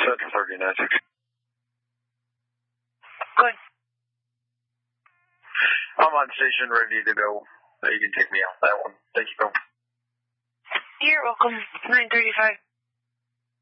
Central 39. Good. I'm on station, ready to go. You can take me out that one. Thank you, Bill. You're welcome. 935.